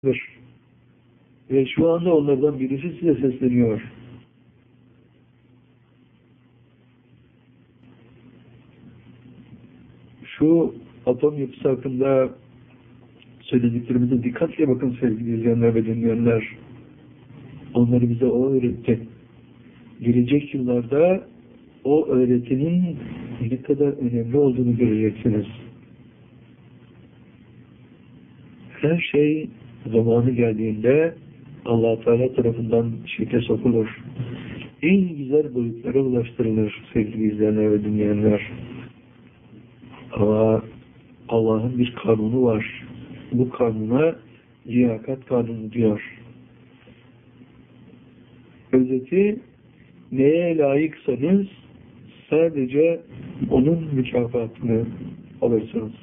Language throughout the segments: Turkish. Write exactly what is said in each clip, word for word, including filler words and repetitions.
Ve şu anda onlardan birisi size sesleniyor. Şu atom yapısı hakkında söylediklerimize dikkatle bakın sevgili izleyenler ve dinleyenler. Onları bize o öğretti. Gelecek yıllarda o öğretinin ne kadar önemli olduğunu göreceksiniz. Her şey zamanı geldiğinde Allah Teala tarafından şekle sokulur. En güzel boyutlara ulaştırılır sevgili izleyenler ve dinleyenler. Ama Allah'ın bir kanunu var. Bu kanuna liyakat kanunu diyor. Özeti, neye layıksanız sadece onun mükafatını alırsınız.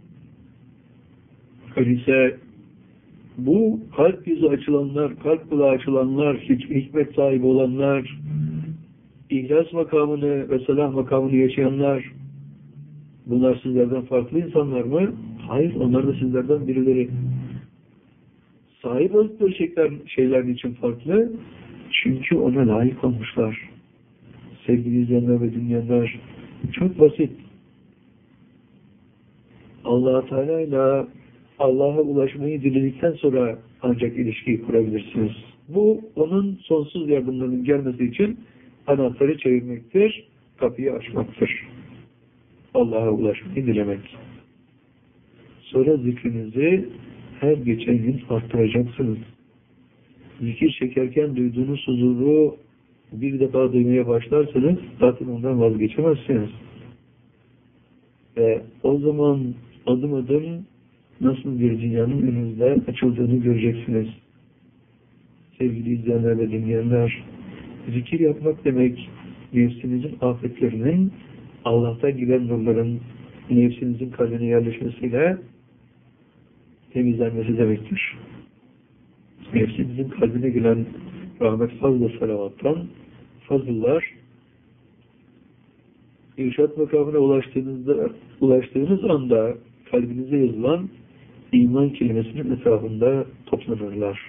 Öyleyse bu kalp yüzü açılanlar, kalp kulağı açılanlar, hiç hikmet sahibi olanlar, ihlas makamını ve salah makamını yaşayanlar, bunlar sizlerden farklı insanlar mı? Hayır, onlar da sizlerden birileri. Sahip oldukları şeyler, şeyler için farklı, çünkü ona layık olmuşlar. Sevgili izleyenler ve dinleyenler, çok basit. Allah-u Teala ile Allah'a ulaşmayı diledikten sonra ancak ilişkiyi kurabilirsiniz. Bu, onun sonsuz yardımlarının gelmesi için anahtarı çevirmektir, kapıyı açmaktır. Allah'a ulaşmayı dilemek. Sonra zikrinizi her geçen gün arttıracaksınız. Zikir çekerken duyduğunuz huzuru bir defa duymaya başlarsanız zaten ondan vazgeçemezsiniz. Ve o zaman adım adım nasıl bir dünyanın önünüzde açıldığını göreceksiniz. Sevgili izleyenler ve dinleyenler, zikir yapmak demek, nefsinizin afetlerinin, Allah'tan giden nurların nefsinizin kalbine yerleşmesiyle temizlenmesi demektir. Nefsinizin kalbine giren rahmet fazla salavattan, fazlalar, irşat makamına ulaştığınızda, ulaştığınız anda kalbinize yazılan iman kelimesinin etrafında toplanırlar.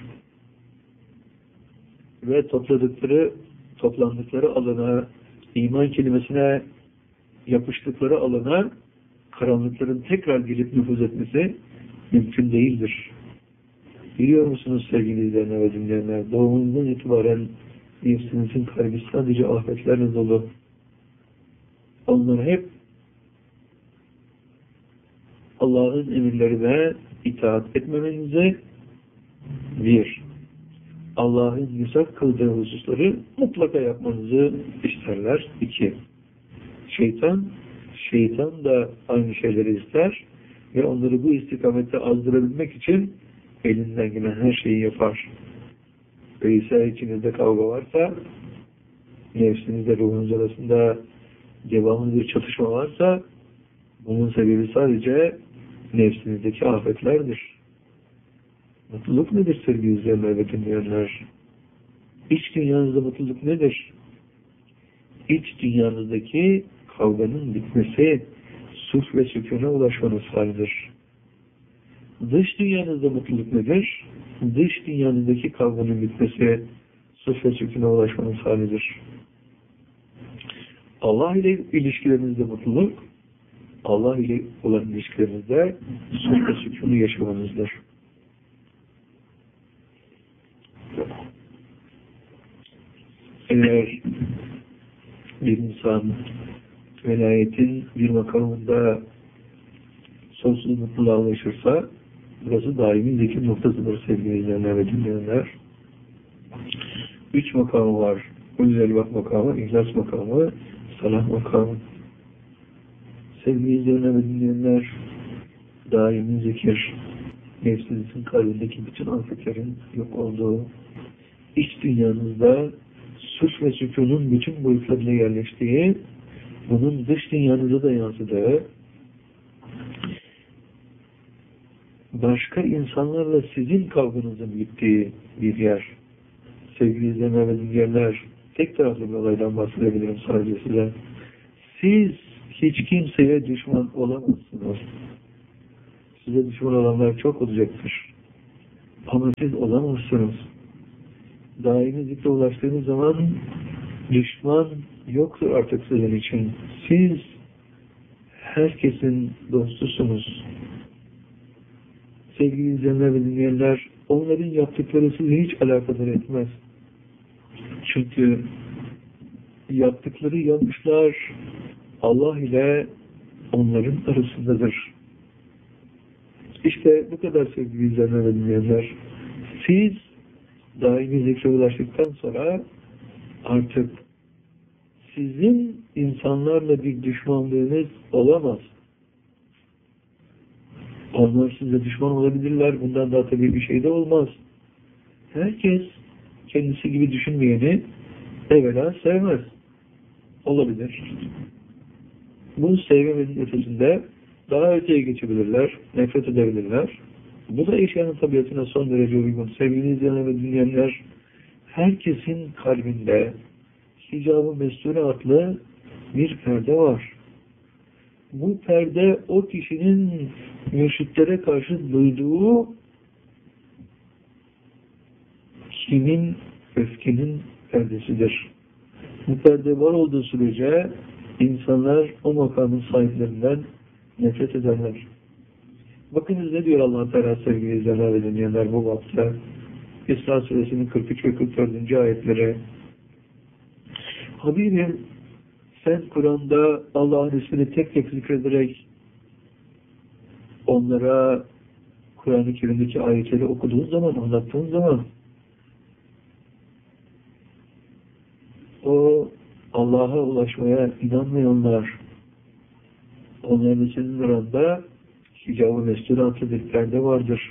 Ve topladıkları, toplandıkları alana, iman kelimesine yapıştıkları alana karanlıkların tekrar gelip nüfuz etmesi mümkün değildir. Biliyor musunuz sevgili izleyenler ve dinleyenler, doğumundan itibaren nefsinizin kalbi sadece afetlerle dolu. Onlar hep Allah'ın emirlerine itaat etmemenizi, bir, Allah'ın yasak kıldığı hususları mutlaka yapmanızı isterler. İki, şeytan, şeytan da aynı şeyleri ister ve onları bu istikamette azdırabilmek için elinden gelen her şeyi yapar. Öyleyse içinizde kavga varsa, nefsinizle ruhunuz arasında devamlı bir çatışma varsa, bunun sebebi sadece nefsinizdeki afetlerdir. Mutluluk nedir sevgili izleyenler ve dinleyenler? İç dünyanızda mutluluk nedir? İç dünyanızdaki kavganın bitmesi, sulh ve sükûna ulaşmanız halidir. Dış dünyanızda mutluluk nedir? Dış dünyanızdaki kavganın bitmesi, sulh ve sükûna ulaşmanız halidir. Allah ile ilişkilerinizde mutluluk, Allah ile olan ilişkilerinizde sulh ve sükûnu yaşamanızdır. Eğer bir insan velayetin bir makamında sonsuz mutluluğa ulaşırsa, burası daimi zikir noktasıdır sevgili izleyenler ve dinleyenler. Üç makamı var. Ulul-Elbab makamı, İhlas makamı, Salah makamı. Sevgili izleyenler ve dinleyenler, daimi zikir, nefsinizin kalbindeki bütün afetlerin yok olduğu, iç dünyanızda sulh ve sükûnun bütün boyutlarına yerleştiği, bunun dış dünyanıza da yansıdığı, başka insanlarla sizin kavganızın bittiği bir yer. Sevgili izleyenler ve dinleyenler, tek taraflı bir olaydan bahsedebilirim sadece size. Siz hiç kimseye düşman olamazsınız. Size düşman olanlar çok olacaktır. Ama siz olamazsınız. Daimi zikre ulaştığınız zaman düşman yoktur artık sizin için. Siz herkesin dostusunuz. Sevgili izleyenler ve dinleyenler, onların yaptıkları sizi hiç alakadar etmez. Çünkü yaptıkları yanlışlar Allah ile onların arasındadır. İşte bu kadar sevgili izleyenler ve dinleyenler. Siz daimi zikre ulaştıktan sonra artık sizin insanlarla bir düşmanlığınız olamaz. Onlar size düşman olabilirler. Bundan daha tabii bir şey de olmaz. Herkes kendisi gibi düşünmeyeni evvela sevmez. Olabilir. Bu sevmemenin ötesinde daha öteye geçebilirler, nefret edebilirler. Bu da eşyanın tabiatına son derece uygun. Sevgili izleyenler ve dinleyenler, herkesin kalbinde hicab-ı mesture adlı bir perde var. Bu perde o kişinin mürşitlere karşı duyduğu kinin, öfkenin perdesidir. Bu perde var olduğu sürece insanlar o makamın sahiplerinden nefret ederler. Bakınız ne diyor Allah Teala sevgili izleyenler ve dinleyenler bu vakte. İsra suresinin kırk üç ve kırk dördüncü ayetleri. Habibim, sen Kur'an'da Allah'ın ismini tek tek zikrederek onlara Kur'an-ı Kerim'deki ayetleri okuduğun zaman, anlattığın zaman o Allah'a ulaşmaya inanmayanlar, onların senin oranda hicab-ı mesture adlı bir perde vardır.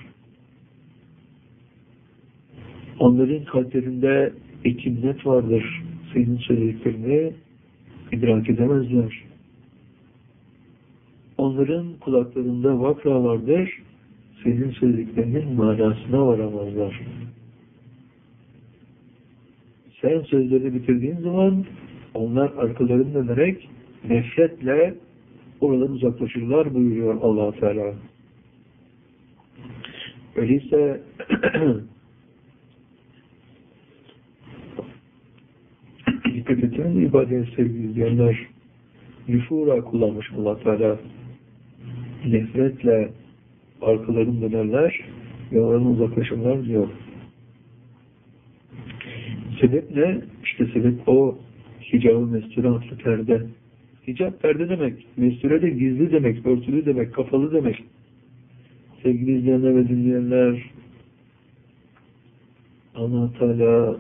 Onların kalplerinde ekinnet vardır. Senin söylediklerini idrak edemezler. Onların kulaklarında vakra vardır. Senin söylediklerinin manasına varamazlar. Sen sözleri bitirdiğin zaman onlar arkalarını dönerek nefretle oradan uzaklaşırlar buyuruyor Allah Teala. Öyleyse dikkat eden ibadet sevgili izleyenler, nüfura kullanmış Allah Teala. Nefretle arkalarını dönerler ve oradan uzaklaşırlar diyor. Sebep ne? İşte sebep o hicab-ı mesture adlı perde. Hicab perde demek. Mesture de gizli demek, örtülü demek, kapalı demek. Sevgili izleyenler ve dinleyenler, Allah Teala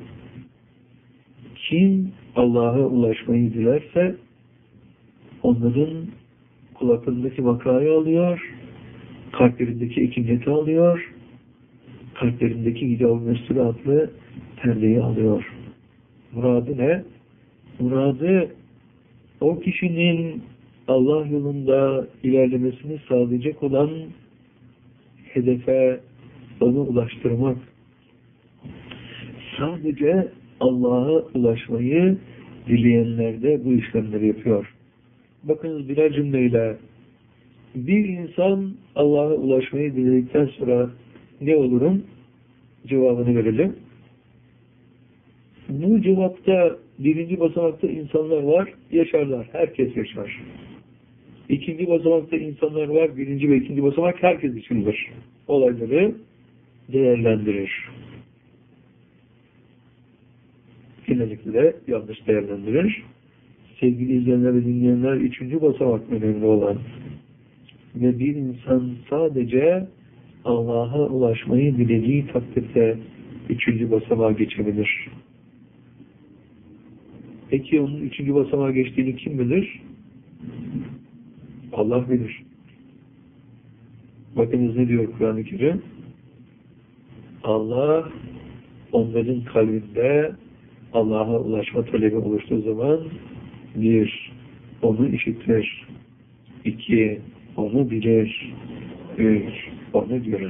kim Allah'a ulaşmayı dilerse onların kulaklarındaki makrayı alıyor, kalplerindeki ekiniyeti alıyor, kalplerindeki hicab-ı mesture adlı perdeyi alıyor. Muradı ne? Muradı o kişinin Allah yolunda ilerlemesini sağlayacak olan hedefe onu ulaştırmak. Sadece Allah'a ulaşmayı dileyenler de bu işlemleri yapıyor. Bakınız birer cümleyle bir insan Allah'a ulaşmayı diledikten sonra ne olurum? Cevabını verelim. Bu cevapta birinci basamakta insanlar var, yaşarlar. Herkes yaşar. İkinci basamakta insanlar var, birinci ve ikinci basamak herkes içindir. Olayları değerlendirir. Genellikle de yanlış değerlendirir. Sevgili izleyenler ve dinleyenler, üçüncü basamak önemli olan ve bir insan sadece Allah'a ulaşmayı dilediği takdirde üçüncü basamağa geçebilir. Peki onun üçüncü basamağa geçtiğini kim bilir? Allah bilir. Bakınız ne diyor Kur'an-ı Kerim? Allah onların kalbinde Allah'a ulaşma talebi oluştuğu zaman bir, onu işitir. İki, onu bilir. Üç, onu görür.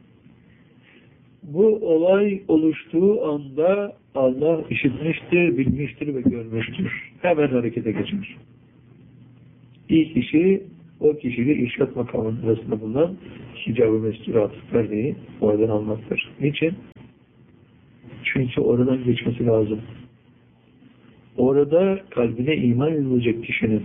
Bu olay oluştuğu anda Allah işitmiştir, bilmiştir ve görmüştür. Hemen harekete geçer. İlk işi o kişiyle irşat makamının arasında bulunan hicab-ı mesturat perdeyi oradan almaktır. Niçin? Çünkü oradan geçmesi lazım. Orada kalbine iman edilecek kişinin.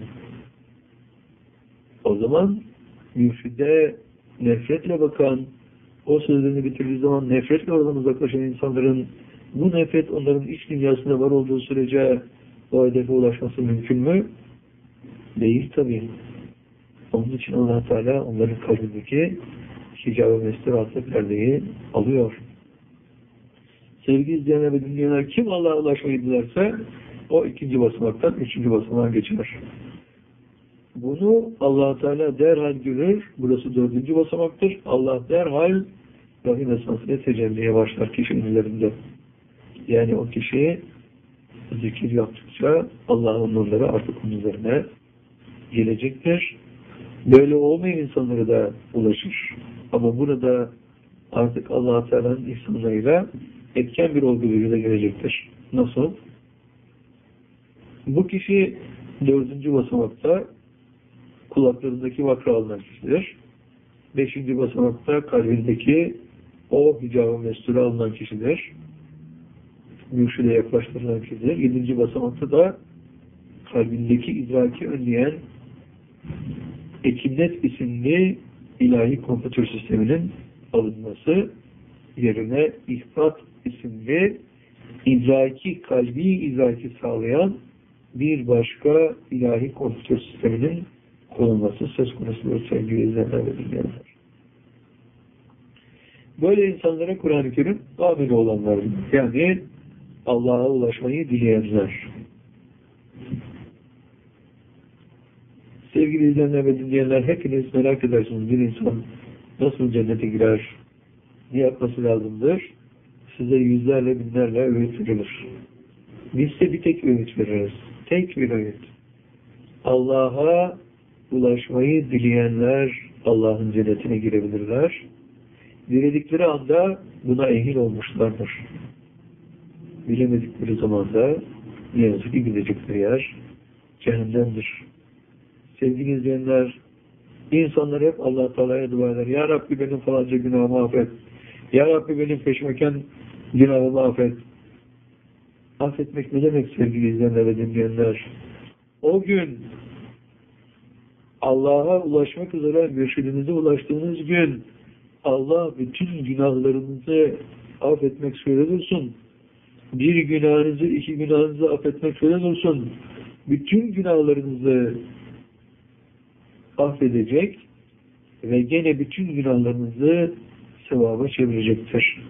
O zaman mürşide nefretle bakan, o sözlerini bitirdiği zaman nefretle oradan uzaklaşan insanların bu nefret onların iç dünyasında var olduğu sürece o hedefe ulaşması mümkün mü? Değil tabii. Onun için Allah Teala onların kalbindeki hicab-ı mesturatlı perdeyi alıyor. Sevgili izleyenler ve dinleyenler, kim Allah'a ulaşmayı dilerse o ikinci basamaktan üçüncü basamağa geçer. Bunu Allah Teala derhal görür. Burası dördüncü basamaktır. Allah derhal Rahim esmasıyla tecelliye başlar kişinin üzerinde. Yani o kişi zikir yaptıkça Allah'ın nurları artık onun üzerine gelecektir. Böyle olmayan insanlara da ulaşır. Ama burada artık Allah Teala'nın ihsanlarıyla etken bir olgu vücuda gelecektir. Nasıl? Bu kişi dördüncü basamakta kulaklarındaki vakra alınan kişidir. Beşinci basamakta kalbindeki o hicab-ı mesture alınan kişidir. Mürşide yaklaştırılan kişidir. Yedinci basamakta da kalbindeki idraki önleyen Ekinnet isimli ilahi kompütür sisteminin alınması yerine İhbat isimli idraki, kalbi idraki sağlayan bir başka ilahi kompütür sisteminin konulması söz konusudur sevgili izleyenler ve dinleyenler. Böyle insanlara Kur'an-ı Kerim ameli olanlar, yani Allah'a ulaşmayı dileyenler. Sevgili izleyenler ve dinleyenler, hepiniz merak edersiniz bir insan nasıl cennete girer, ne yapması lazımdır? Size yüzlerle binlerle öğüt verilir. Biz de bir tek öğüt veririz. Tek bir öğüt. Allah'a ulaşmayı dileyenler Allah'ın cennetine girebilirler. Diledikleri anda buna ehil olmuşlardır. Bilemedikleri zamanda ne yazık ki gidecekleri yer cehennemdir. Sevgili izleyenler, insanlar hep Allah Teala'ya dua eder. Ya Rabbi benim falanca günahımı affet. Ya Rabbi benim peşmeken günahımı affet. Affetmek ne demek sevgili izleyenler ve dinleyenler? O gün Allah'a ulaşmak üzere mürşidinize ulaştığınız gün Allah bütün günahlarınızı affetmek söyle dursun. Bir günahınızı, iki günahınızı affetmek söyle dursun. Bütün günahlarınızı affedecek ve gene bütün günahlarınızı sevaba çevirecektir.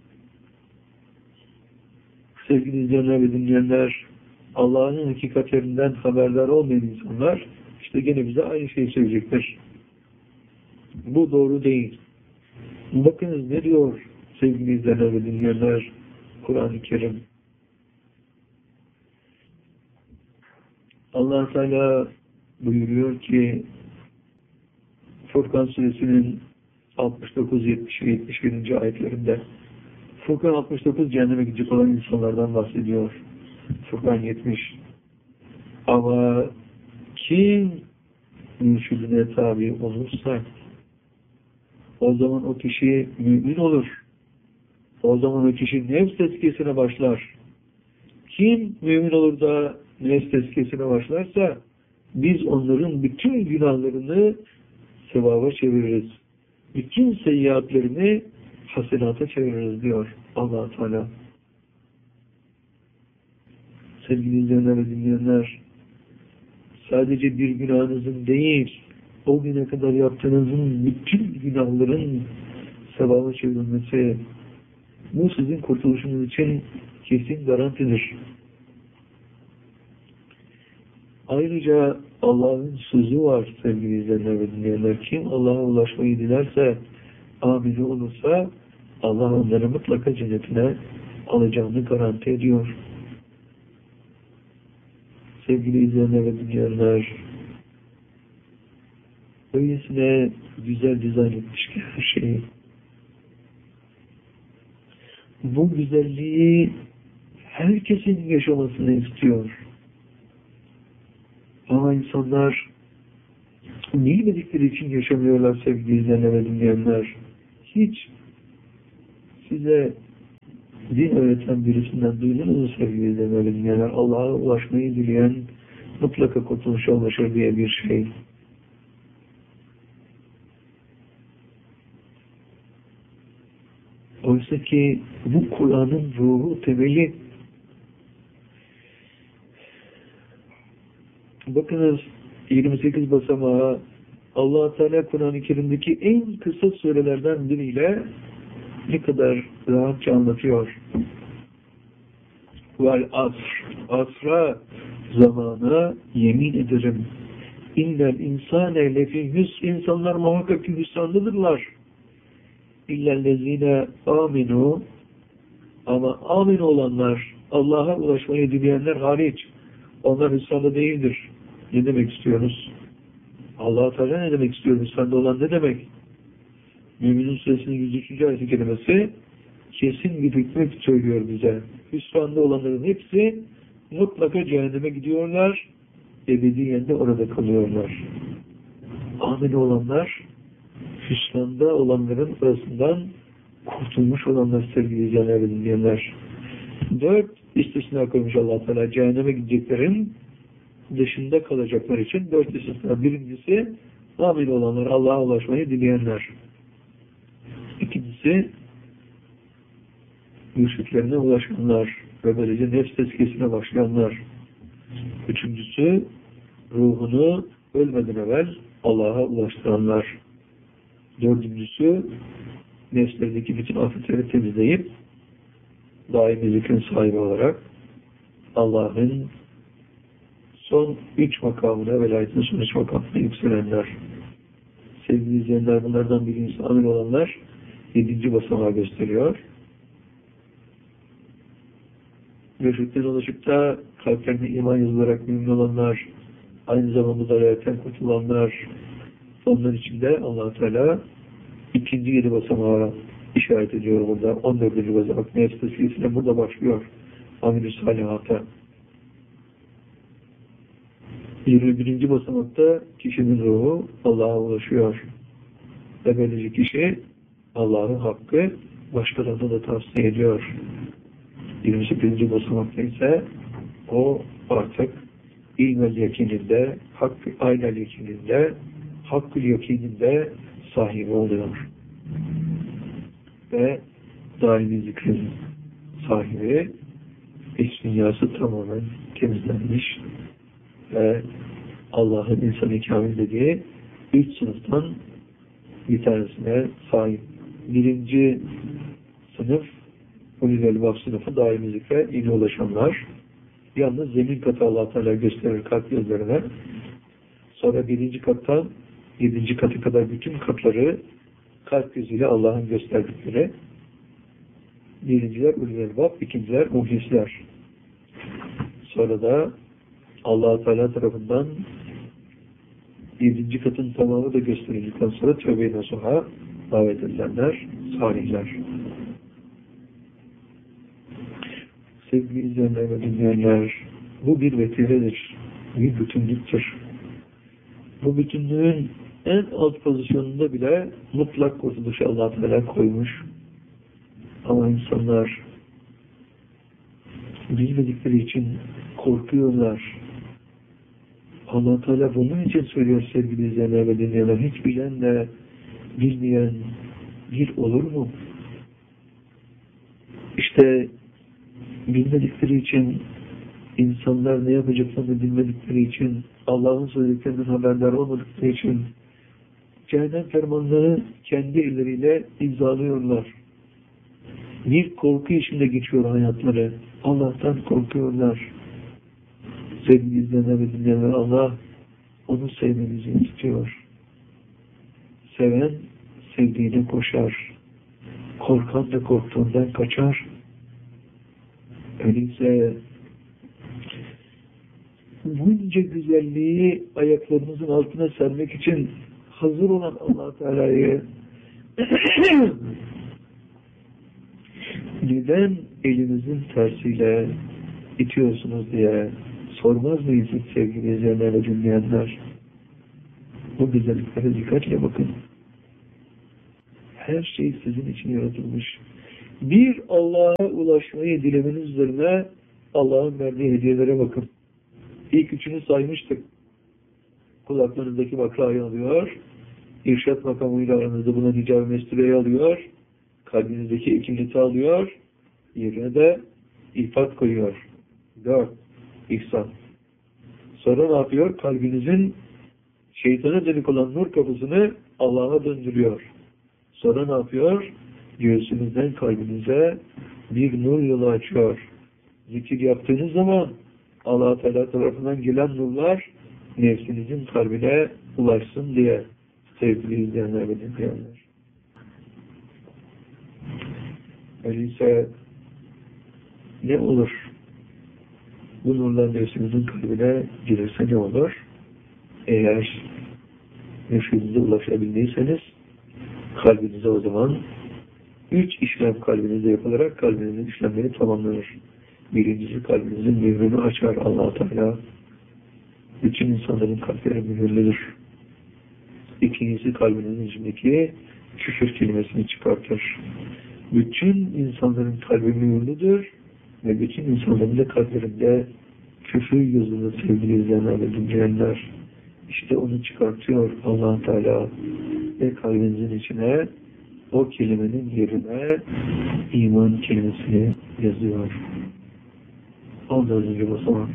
Sevgili izleyenler ve dinleyenler, Allah'ın hakikatlerinden haberdar olmayan insanlar işte gene bize aynı şeyi söyleyecektir. Bu doğru değil. Bakınız ne diyor sevgili izleyenler ve dinleyenler Kur'an-ı Kerim. Allah Teala buyuruyor ki Furkan Suresinin altmış dokuz yetmiş ve yetmiş birinci ayetlerinde Furkan altmış dokuz cehenneme gidecek olan insanlardan bahsediyor. Furkan yetmiş. Ama kim mürşidine tabi olursa o zaman o kişi mümin olur. O zaman o kişi nefs tezkiyesine başlar. Kim mümin olur da nefs tezkiyesine başlarsa biz onların bütün günahlarını sevaba çeviririz. Bütün seyyiatlerini hasenata çeviririz diyor Allah Teala. Sevgili izleyenler ve dinleyenler, sadece bir günahınızın değil, o güne kadar yaptığınızın bütün günahların sevaba çevrilmesi, bu sizin kurtuluşunuz için kesin garantidir. Ayrıca Allah'ın sözü var sevgili izleyenler ve dinleyenler. Kim Allah'a ulaşmayı dilerse, ameli olursa Allah onları mutlaka cennetine alacağını garanti ediyor. Sevgili izleyenler ve dinleyenler, öylesine güzel dizayn etmiş ki her şeyi. Bu güzelliği herkesin yaşamasını istiyor. Ama insanlar bilmedikleri için yaşamıyorlar sevgili izleyenler ve dinleyenler. Hiç size din öğreten birisinden duydunuz mu sevgili izleyenler ve dinleyenler? Allah'a ulaşmayı dileyen mutlaka kurtuluşa ulaşır diye bir şey. Oysa ki bu Kur'an'ın ruhu, temeli. Bakınız yirmi sekiz basamağı Allah-u Teala Kur'an-ı Kerim'deki en kısa surelerden biriyle ne kadar rahatça anlatıyor. Vel asr, asra, zamana yemin ederim. İnnel insane lefi hüs, insanlar muhakkak ki hüsrandadırlar. İllellezine aminu, ama amin olanlar, Allah'a ulaşmayı dileyenler hariç, onlar hüsranda değildir. Ne demek istiyoruz? Allah-u Teala ne demek istiyor? Hüsranda olan ne demek? Müminun Suresinin yüz üçüncü ayet-i kerimesi kesin bir hükmet söylüyor bize. Hüsranda olanların hepsi mutlaka cehenneme gidiyorlar, ebediyen de orada kalıyorlar. Amin olanlar, hüsranda olanların arasından kurtulmuş olanlar sevgili izleyenler ve dinleyenler. Dört istisna koymuş Allah-u Teala cehenneme gideceklerin dışında kalacaklar için dört istisna. Birincisi amin olanlar, Allah'a ulaşmayı dileyenler. İkincisi müşriklerine ulaşanlar ve böylece nefs tezkiyesine başlayanlar. Üçüncüsü ruhunu ölmeden evvel Allah'a ulaştıranlar. Dördüncüsü nefslerindeki bütün afetleri temizleyip daimi zikrin sahibi olarak Allah'ın son üç makamına, velayetin son üç makamına yükselenler. Sevgili izleyenler, bunlardan birincisi amin olanlar yedinci basamağı gösteriyor. Müşrikten ulaşıp da kalplerine iman yazılarak mümin olanlar, aynı zamanda da hayattan kurtulanlar, onlar için de Allah-u Teala ikinci yedi basamağa işaret ediyor burada. on dördüncü basamak nefs tezkiyesine burada başlıyor. Amil-i salihata. yirmi birinci basamakta kişinin ruhu Allah'a ulaşıyor. Ve böylece kişi Allah'ın hakkı başkalarına da tavsiye ediyor. yirmi sekizinci basamakta ise o artık ilmel yakininde, hakkı aynel yakininde, hakkı yakininde sahibi oluyor. Ve daimi zikrin sahibi, iç dünyası tamamen temizlenmiş ve Allah'ın insan-ı kamil dediği üç sınıftan bir tanesine sahip. Birinci sınıf ulul elbab sınıfı daimi zikre yeni ulaşanlar. Yalnız zemin katı Allah-u Teala gösterir kalp gözlerine. Sonra birinci kattan yedinci katı kadar bütün katları kalp gözüyle Allah'ın gösterdikleri. Birinciler ulul elbab, ikinciler muhlisler. Sonra da Allah-u Teala tarafından yedinci katın tamamı da gösterildikten sonra tövbe-i nasuha davet edilenler, salihler. Sevgili izleyenler ve dinleyenler, bu bir vetiredir, bir bütünlüktür. Bu bütünlüğün en alt pozisyonunda bile mutlak kurtuluşu Allah-u Teala koymuş. Ama insanlar bilmedikleri için korkuyorlar. Allah-u Teala bunun için söylüyor sevgili izleyenler ve dinleyenler. Hiç bilenle bilmeyen bir olur mu? İşte bilmedikleri için insanlar ne yapacaklarını bilmedikleri için Allah'ın söylediklerinden haberdar olmadıkları için cehennem fermanları kendi elleriyle imzalıyorlar. Bir korku içinde geçiyor hayatları. Allah'tan korkuyorlar. Sevgili izleyenler ve dinleyenler, Allah onu sevmenizi istiyor. Seven sevdiğine koşar. Korkan da korktuğundan kaçar. Öyleyse bunca güzelliği ayaklarınızın altına sermek için hazır olan Allah-u Teala'yı neden elinizin tersiyle itiyorsunuz diye sormaz mıyız sevgili izleyenler ve dinleyenler? Bu güzelliklere dikkatle bakın. Her şey sizin için yaratılmış. Bir Allah'a ulaşmayı dilemeniz üzerine Allah'ın verdiği hediyelere bakın. İlk üçünü saymıştık. Kulaklarınızdaki bakrayı alıyor. İrşad makamıyla aranızda bulunan icab-ı mestireyi alıyor. Kalbinizdeki ekimliti alıyor. Yerine de ifat koyuyor. Dört. İhsan. Sonra ne yapıyor? Kalbinizin şeytana dönük olan nur kapısını Allah'a döndürüyor. Sonra ne yapıyor? Göğsünüzden kalbinize bir nur yolu açıyor. Zikir yaptığınız zaman Allah Teala tarafından gelen nurlar nefsinizin kalbine ulaşsın diye sevgili izleyenler ve dinleyenler. Öyleyse ne olur? Bu nurlar nefsinizin kalbine girerse ne olur? Eğer nefsinize ulaşabildiyseniz kalbinize o zaman üç işlem kalbinizde yapılarak kalbinizin işlemleri tamamlanır. Birincisi kalbinizin mührünü açar Allah-u Teala. Bütün insanların kalpleri mühürlüdür. İkincisi kalbinizin içindeki küfür kelimesini çıkartır. Bütün insanların kalbi mühürlüdür ve bütün insanların da kalplerinde küfür yazılı sevgili izleyenler ve dinleyenler. İşte onu çıkartıyor Allah-u Teala ve kalbinizin içine o kelimenin yerine iman kelimesini yazıyor. on dördüncü basamak.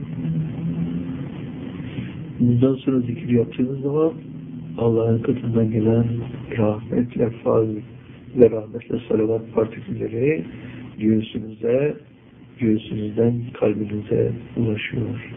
Bundan sonra zikir yaptığınız zaman Allah'ın katından gelen rahmetle fazl ve rahmetle salavat partikülleri göğsünüze, göğsünüzden kalbinize ulaşıyor.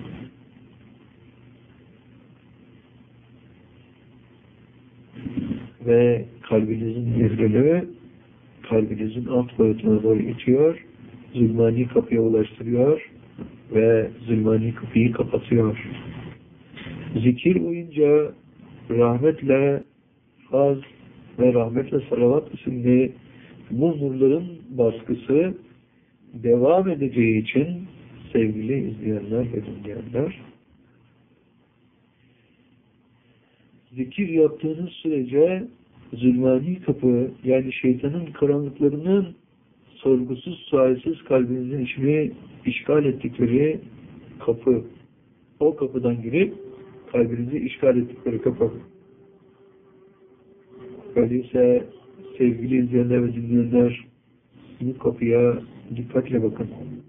Ve kalbinizin mührünü kalbinizin alt boyutuna doğru itiyor, zulmani kapıya ulaştırıyor ve zulmani kapıyı kapatıyor. Zikir boyunca rahmetle faz ve rahmetle salavat isimli bu nurların baskısı devam edeceği için sevgili izleyenler ve dinleyenler, zikir yaptığınız sürece zulmani kapı, yani şeytanın karanlıklarının sorgusuz sualsiz kalbinizin içini işgal ettikleri kapı, o kapıdan girip kalbinizi işgal ettikleri kapı. Öyleyse sevgili izleyenler ve dinleyenler, bu kapıya dikkatle bakın.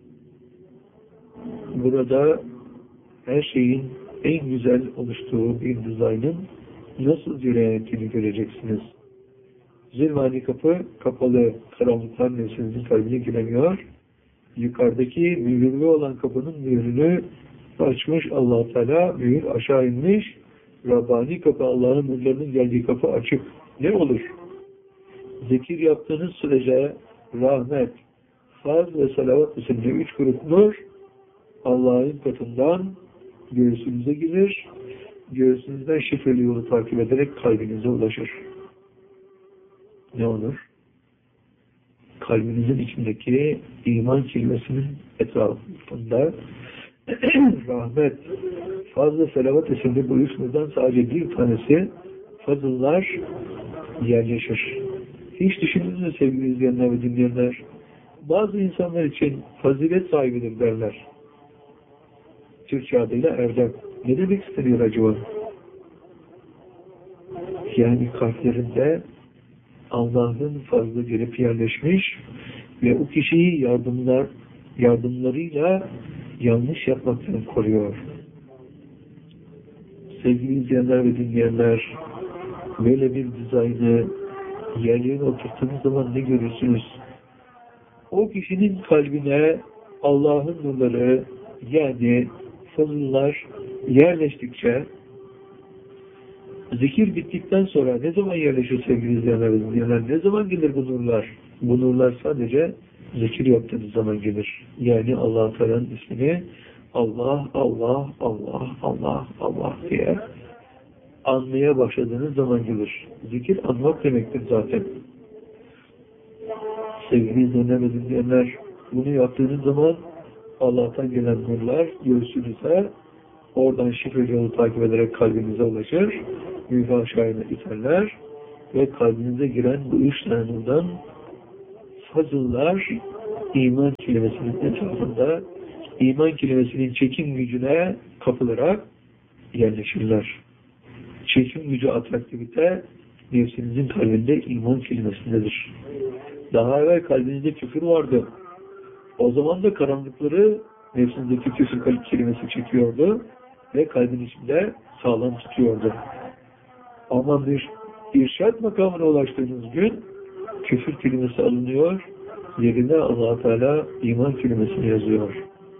Burada her şeyin en güzel oluştuğu bir dizaynın nasıl cereyan ettiğini göreceksiniz. Zulmani kapı kapalı, karanlıklar nefsinizin kalbine giremiyor. Yukarıdaki mühürlü olan kapının mühürünü açmış Allah Teala, mühür aşağı inmiş. Rabbani kapı, Allah'ın nurlarının geldiği kapı açık. Ne olur? Zikir yaptığınız sürece rahmet, faz ve salavat isimli üç grup nur Allah'ın katından göğsünüze girir. Göğsünüzden şifreli yolu takip ederek kalbinize ulaşır. Ne olur? Kalbinizin içindeki iman kelimesinin etrafında rahmet, faz ve salavat isimli bu üç nurdan sadece bir tanesi fazıllar yerleşir. Hiç düşündünüz mü sevgili izleyenler ve dinleyenler? Bazı insanlar için fazilet sahibidir derler. Türkçe adıyla erdem. Ne demek isteniyor acaba? Yani kalplerinde Allah'ın fazla gelip yerleşmiş ve o kişiyi yardımlar, yardımlarıyla yanlış yapmaktan koruyor. Sevgili izleyenler ve dinleyenler, böyle bir dizaynı yerlerine oturttuğunuz zaman ne görürsünüz? O kişinin kalbine Allah'ın nurları, yani fazıllar yerleştikçe, zikir bittikten sonra ne zaman yerleşir sevgili izleyenler ve dinleyenler? Ne zaman gelir bu nurlar? Bu nurlar sadece zikir yaptığınız zaman gelir. Yani Allah-u Teala'nın ismini Allah, Allah, Allah, Allah, Allah diye anmaya başladığınız zaman gelir. Zikir anmak demektir zaten. Sevgili izleyenler ve dinleyenler, bunu yaptığınız zaman Allah'tan gelen nurlar göğsünüze oradan şifre yolu takip ederek kalbinize ulaşır, büyük aşağıya iterler ve kalbinize giren bu üç tane nurdan fazıllar iman kelimesinin etrafında iman kelimesinin çekim gücüne kapılarak yerleşirler. Çekim gücü, atraktivite nefsinizin kalbinde iman kelimesindedir. Daha evvel kalbinizde küfür vardı. O zaman da karanlıkları nefsinizdeki küfür kelimesi çekiyordu ve kalbin içinde sağlam tutuyordu. Ama bir irşad makamına ulaştığınız gün küfür kelimesi alınıyor, yerine Allah Teala iman kelimesini yazıyor.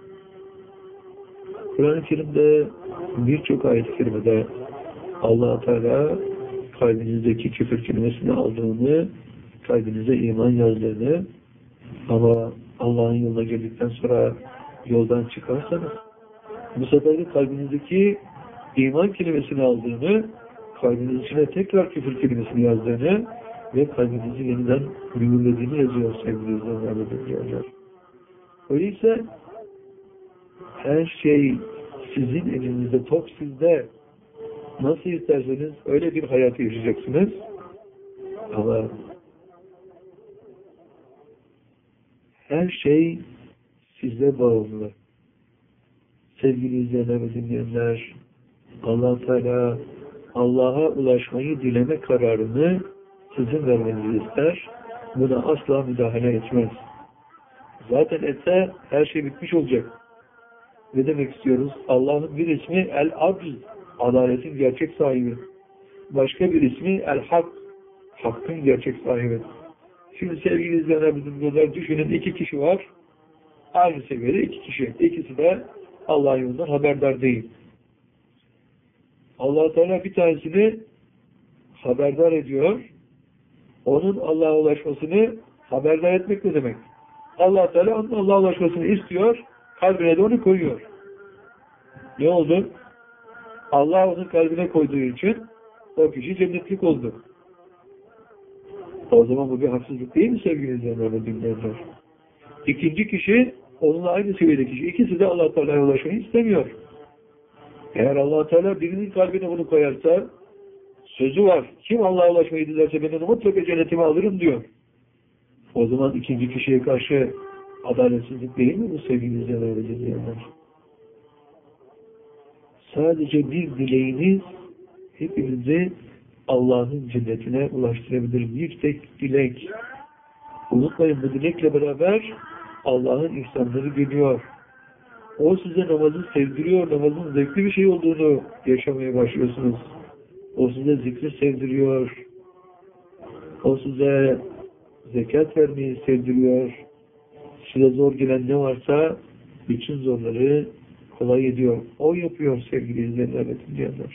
Kur'an-ı Kerim'de birçok ayet-i kerimede Allah Teala kalbinizdeki küfür kelimesini aldığını, kalbinize iman yazdığını, ama Allah'ın yoluna geldikten sonra yoldan çıkarsanız bu sefer de kalbinizdeki iman kelimesini aldığını, kalbiniz içine tekrar küfür kelimesini yazdığını ve kalbinizi yeniden mühürlediğini yazıyor sevgili izleyenler. Öyleyse her şey sizin elinizde, top sizde. Nasıl isterseniz öyle bir hayatı yaşayacaksınız. Ama her şey size bağımlı. Sevgili izleyenler ve dinleyenler, Allah Teala Allah'a ulaşmayı dileme kararını sizin vermenizi ister. Buna asla müdahale etmez. Zaten etse her şey bitmiş olacak. Ne demek istiyoruz? Allah'ın bir ismi El-Adl, adaletin gerçek sahibi. Başka bir ismi El-Hak, hakkın gerçek sahibi. Şimdi sevgili izleyenler, bizim gözler düşünün, iki kişi var. Aynı seviyede iki kişi. İkisi de Allah'ın yolundan haberdar değil. Allah Teala bir tanesini haberdar ediyor. Onun Allah'a ulaşmasını haberdar etmek ne demek? Allah Teala onun Allah'a ulaşmasını istiyor. Kalbine de onu koyuyor. Ne oldu? Allah onun kalbine koyduğu için o kişi cennetlik oldu. O zaman bu bir haksızlık değil mi sevgili izleyenler ve dinleyenler? İkinci kişi onunla aynı seviyedeki kişi. İkisi de Allah Teala'ya ulaşmayı istemiyor. Eğer Allah Teala birinin kalbine bunu koyarsa sözü var. Kim Allah'a ulaşmayı dilerse ben onu mutlaka cennetime alırım diyor. O zaman ikinci kişiye karşı adaletsizlik değil mi bu sevgili izleyenler ve dinleyenler? Sadece bir dileğiniz hepinizi Allah'ın cennetine ulaştırabilir. Bir tek dilek. Unutmayın, bu dilekle beraber Allah'ın ihsanları geliyor. O size namazı sevdiriyor. Namazın zevkli bir şey olduğunu yaşamaya başlıyorsunuz. O size zikri sevdiriyor. O size zekat vermeyi sevdiriyor. Size zor gelen ne varsa bütün zorları kolay ediyor. O yapıyor sevgili izleyenler ve dinleyenler.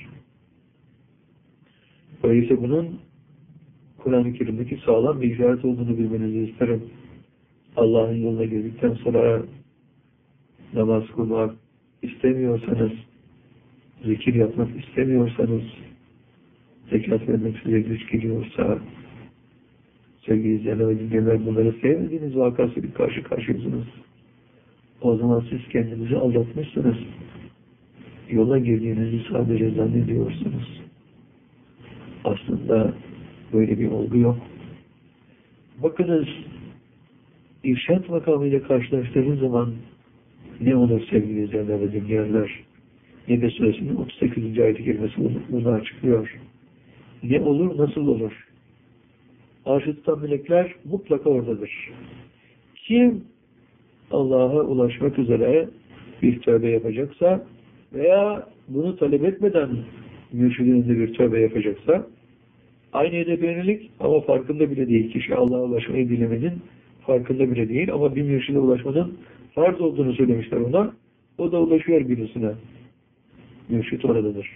Öyleyse bunun Kur'an-ı Kerim'deki sağlam bir işaret olduğunu bilmenizi isterim. Allah'ın yoluna girdikten sonra namaz kılmak istemiyorsanız, zikir yapmak istemiyorsanız, zekat vermek size güç geliyorsa, sevgili izleyenler ve dinleyenler, bunları sevmediğiniz vakasıyla karşı karşıyasınız. O zaman siz kendinizi aldatmışsınız. Yola girdiğinizi sadece zannediyorsunuz. Aslında böyle bir olgu yok. Bakınız, irşad makamıyla karşılaştığınız zaman ne olur sevgili izleyenler ve dinleyenler? Nebe Suresinin otuz sekizinci ayet-i kerimesi bunu açıklıyor. Ne olur, nasıl olur? Arş-ı tutan melekler mutlaka oradadır. Kim Allah'a ulaşmak üzere bir tövbe yapacaksa veya bunu talep etmeden mürşidinde bir tövbe yapacaksa, aynı hedefe yönelik ama farkında bile değil. Kişi Allah'a ulaşmayı dilemenin farkında bile değil ama bir mürşide ulaşmanın farz olduğunu söylemişler ona. O da ulaşıyor birisine. Mürşid oradadır.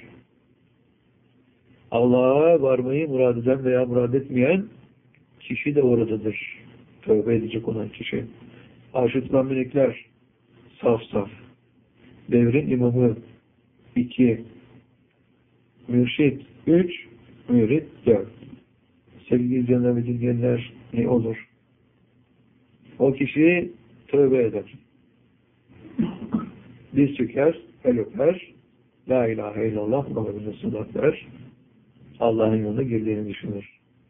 Allah'a varmayı murad eden veya murad etmeyen kişi de oradadır. Tövbe edecek olan kişi. Arş-ı tutan melekler saf saf. Devrin imamı iki. Mürşid üç. Mürit dört. Sevgili izleyenler ve dinleyenler, ne olur? O kişi tövbe eder. Diz çöker, el öper, La ilahe illallah Muhammed Resulullah der. Allah'ın yoluna girdiğini düşünür.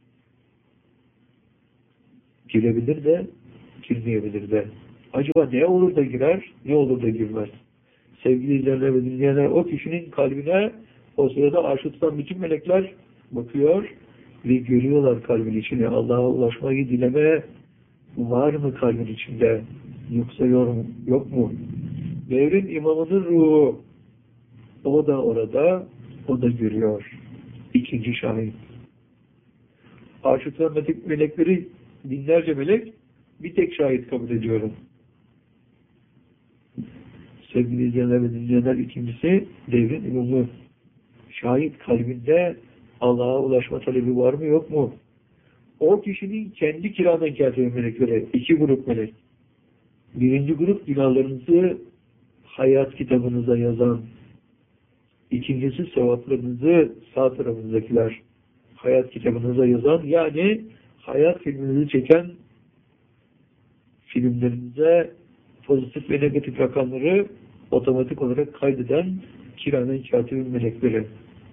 Girebilir de, girmeyebilir de. Acaba ne olur da girer, ne olur da girmez? Sevgili izleyenler ve dinleyenler, o kişinin kalbine o sırada arşı tutan bütün melekler bakıyor ve görüyorlar kalbin içine. Allah'a ulaşmayı dileme var mı kalbin içinde? Yoksa yok mu? Devrin imamının ruhu, o da orada, o da görüyor. İkinci şahit. Arşı tutan melekleri binlerce melek, bir tek şahit kabul ediyorum. Sevgili izleyenler ve dinleyenler, ikincisi devrin imamı. Şahit kalbinde Allah'a ulaşma talebi var mı yok mu? O kişinin kendi kiramen kâtibin melekleri, iki grup melek. Birinci grup günahlarınızı hayat kitabınıza yazan. İkincisi sevaplarınızı sağ tarafınızdakiler. Hayat kitabınıza yazan, yani hayat filminizi çeken filmlerinize pozitif ve negatif rakamları otomatik olarak kaydeden kiramen kâtibin melekleri.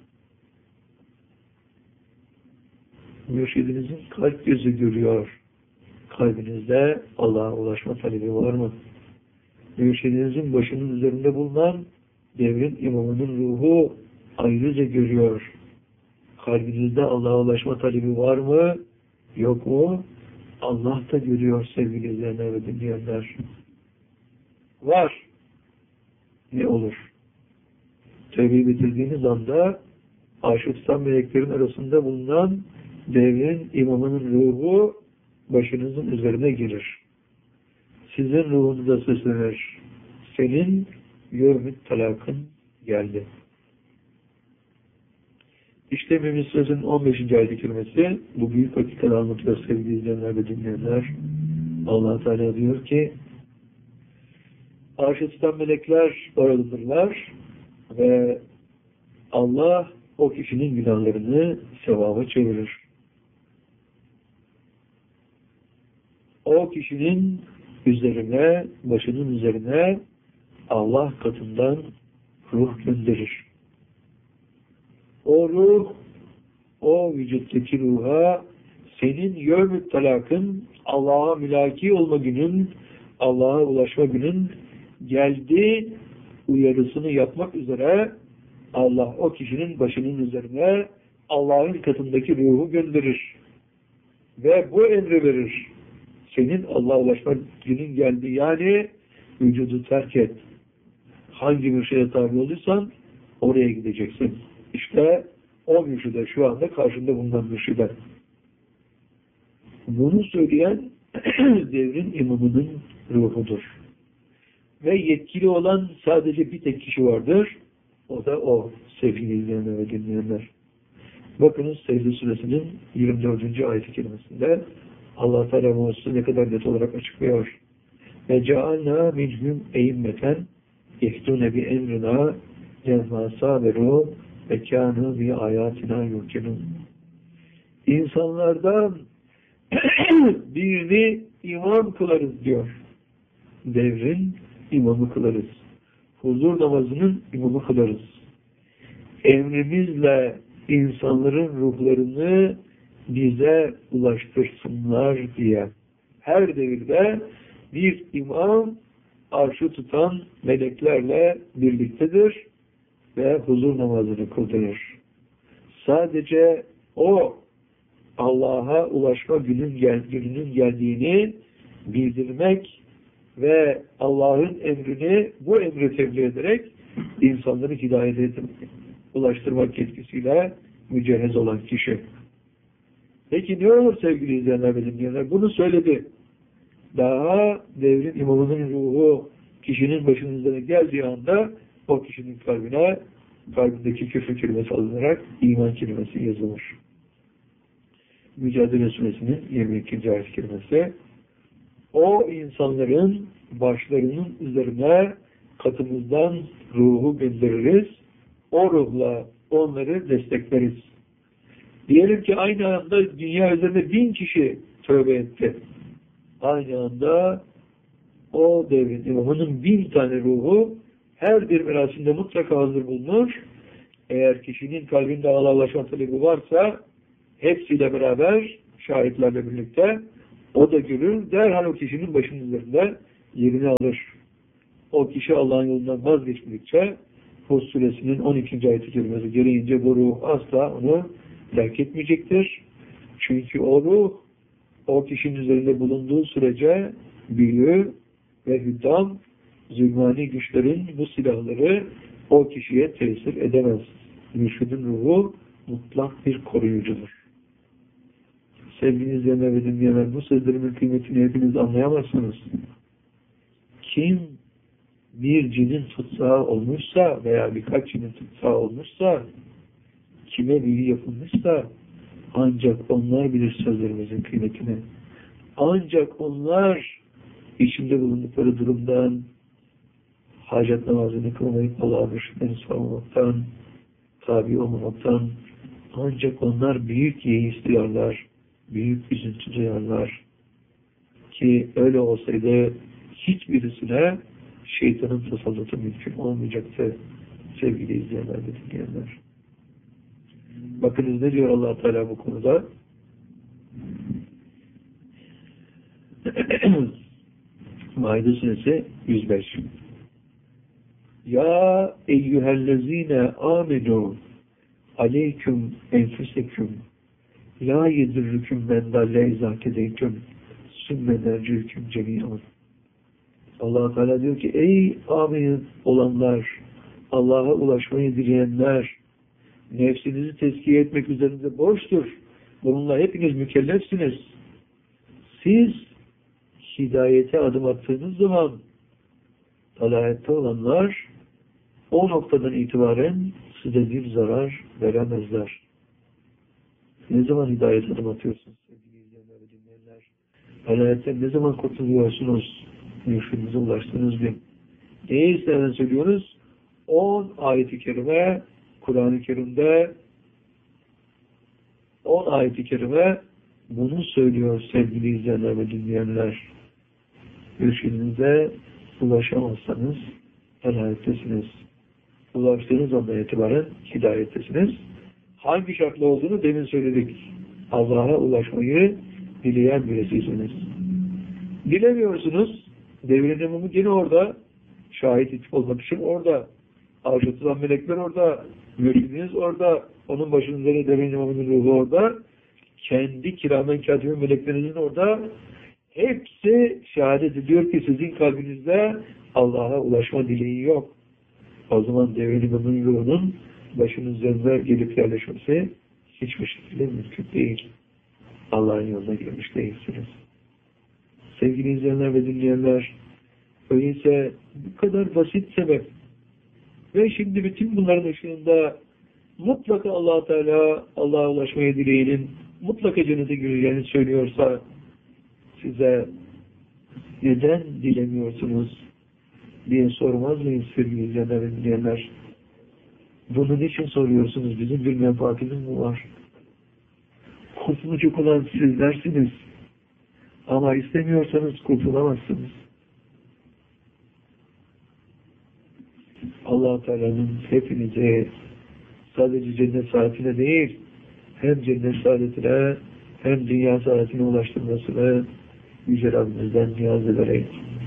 Mürşidinizin kalp gözü görüyor. Kalbinizde Allah'a ulaşma talebi var mı? Mürşidinizin başının üzerinde bulunan devrin imamının ruhu ayrıca görüyor. Kalbinizde Allah'a ulaşma talebi var mı? Yok mu? Allah da görüyor sevgili izleyenler ve dinleyenler. Var. Ne olur? Tövbeyi bitirdiğiniz anda arşı tutan meleklerin arasında bulunan devrin imamının ruhu başınızın üzerine gelir. Sizin ruhunuza seslenir. Senin yevmüt talakın geldi. İşte Mümin Söz'ün on beşinci ayet-i kerimesi bu büyük hakikati anlatıyor sevgili izleyenler ve dinleyenler. Allah Teala diyor ki, arşı tutan melekler oradadırlar ve Allah o kişinin günahlarını sevaba çevirir. O kişinin üzerine, başının üzerine Allah katından ruh gönderir. O ruh, o vücuttaki ruha senin yevmüt talakın, Allah'a mülaki olma günün, Allah'a ulaşma günün geldi uyarısını yapmak üzere Allah o kişinin başının üzerine Allah'ın katındaki ruhu gönderir. Ve bu emri verir. Senin Allah'a ulaşma günün geldi. Yani vücudu terk et. Hangi mürşide tabi olursan oraya gideceksin. İşte o mürşide şu anda karşında bulunan mürşide. Bunu söyleyen devrin imamının ruhudur. Ve yetkili olan sadece bir tek kişi vardır. O da o sevgili izleyenler ve dinleyenler. Bakınız Secde Suresinin yirmi dördüncü ayet-i kerimesinde Allah Teala bu hususu ne kadar net olarak açıklıyor. Ve cealna minhum e'immeten yehdune bi emrina lemma saberu ve kânû bi ayatina yuqinûn. İnsanlardan birini imam kılarız diyor. Devrin imamı kılarız. Huzur namazının imamı kılarız. Emrimizle insanların ruhlarını bize ulaştırsınlar diye. Her devirde bir imam arşı tutan meleklerle birliktedir ve huzur namazını kıldırır. Sadece o Allah'a ulaşma günün, gel, gününün geldiğini bildirmek ve Allah'ın emrini bu emri tebliğ ederek insanları hidayete ulaştırmak yetkisiyle mücehhez olan kişi. Peki ne olur sevgili izleyenler ve dinleyenler? Bunu söyledi. Daha devrin imamının ruhu kişinin başının üzerine geldiği anda o kişinin kalbine kalbindeki küfür kelimesi alınarak iman kelimesi yazılır. Mücadele Suresinin yirmi ikinci ayet kelimesi. O insanların başlarının üzerine katımızdan ruhu göndeririz. O ruhla onları destekleriz. Diyelim ki aynı anda dünya üzerinde bin kişi tövbe etti. Aynı anda o devrin imamının bin tane ruhu her bir merasimde mutlaka hazır bulunur. Eğer kişinin kalbinde Allah'a ulaşma talebi varsa hepsiyle beraber, şahitlerle birlikte o da görür, derhal o kişinin başının üzerinde yerini alır. O kişi Allah'ın yolundan vazgeçmedikçe Hud suresinin on ikinci ayet-i kerimesi gereğince bu ruh asla onu terk etmeyecektir. Çünkü o ruh o kişinin üzerinde bulunduğu sürece büyü ve hüddam, zulmani güçlerin bu silahları o kişiye tesir edemez. Mürşidin ruhu mutlak bir koruyucudur. Sevgili izleyenler ve dinleyenler, bu sözlerimin kıymetini hepiniz anlayamazsınız. Kim bir cinin tutsağı olmuşsa veya birkaç cinin tutsağı olmuşsa, kime büyü yapılmışsa ancak onlar bilir sözlerimizin kıymetini. Ancak onlar içinde bulundukları durumdan, hacet namazını kılmayıp Allah'a müşriklerini sormamaktan, tabi olmamaktan, ancak onlar büyük yeis duyarlar, büyük üzüntü duyarlar. Ki öyle olsaydı hiçbirisine şeytanın tasallutu mümkün olmayacaktı sevgili izleyenler ve dinleyenler. Bakınız ne diyor Allah Teala bu konuda? Maide suresi yüz beş. Ya eyyühellezine amenu aleyküm enfüseküm la yedirrüküm men dalle izâkedeytüm sümme nercüküm cemiyan. Allah Teala diyor ki ey amin olanlar, Allah'a ulaşmayı dileyenler, nefsinizi tezkiye etmek üzerinde borçtur. Bununla hepiniz mükellefsiniz. Siz hidayete adım attığınız zaman dalalette olanlar o noktadan itibaren size bir zarar veremezler. Ne zaman hidayete adım atıyorsunuz sevgili izleyenler ve dinleyenler? Dalaletten ne zaman kurtuluyorsunuz? Mürşidinize ulaştığınız gün. Neyi istenen söylüyoruz? on ayet-i kerime Kur'an-ı Kerim'de on ayet-i kerime bunu söylüyor sevgili izleyenler ve dinleyenler. Mürşidinize ulaşamazsanız dalalettesiniz. Ulaştığınız andan itibaren hidayettesiniz. Hangi şartla olduğunu demin söyledik. Allah'a ulaşmayı dileyen birisisiniz. Dilemiyorsunuz. Devrin imumu yine orada. Şahit olmak için orada. Arşatılan melekler orada. Mürşidiniz orada. Onun başının üzerine devrin imumunun ruhu orada. Kendi kiramen katibin meleklerinizin orada. Hepsi şehadet ediyor ki sizin kalbinizde Allah'a ulaşma dileği yok. O zaman devrin imumunun ruhunun başının üzerinde gelip yerleşmesi hiçbir şekilde mümkün değil. Allah'ın yoluna girmiş değilsiniz. Sevgili izleyenler ve dinleyenler, öyleyse bu kadar basit sebep ve şimdi bütün bunların ışığında mutlaka Allah Teala Allah'a ulaşmaya dileğinin mutlaka cennete gireceğini söylüyorsa size neden dilemiyorsunuz diye sormaz mıyız sevgili izleyenler ve dinleyenler? Bunun için soruyorsunuz. Bizim bir menfaatimiz mi var? Kurtulacak olan sizlersiniz. Ama istemiyorsanız kurtulamazsınız. Allah Teala'nın hepinize sadece cennet saadetine değil, hem cennet saadetine hem dünya saadetine ulaştırmasını Yüce Rabbimizden niyaz ederek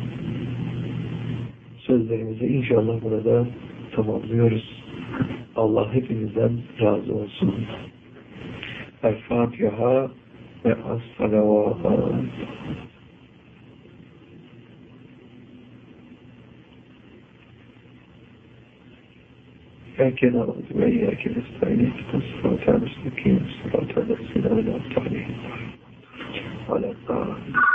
sözlerimizi inşallah burada tamamlıyoruz. Allah hepinizden razı olsun. El-Fatiha ve as-salavat. İyyâke na'budu ve iyyâke nestaîn. İhdinas sıratal müstakîm. Sıratal lezîne en'amte aleyhim.